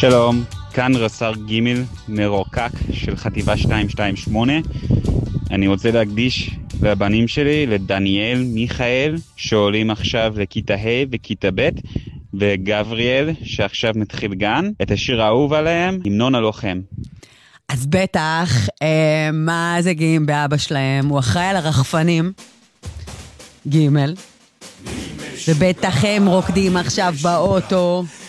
שלום, כאן רס"ר ג' מרוקק של חטיבה 228. אני רוצה להקדיש לבנים שלי, לדניאל, מיכאל, שעולים עכשיו לכיתה ה' וכיתה ב', וגבריאל, שעכשיו מתחיל גן, את השיר האהוב עליהם, המנון הלוחם. אז בטח, מה זה גאים באבא שלהם? הוא אחראי על הרחפנים, ג' ובטח הם רוקדים עכשיו באוטו.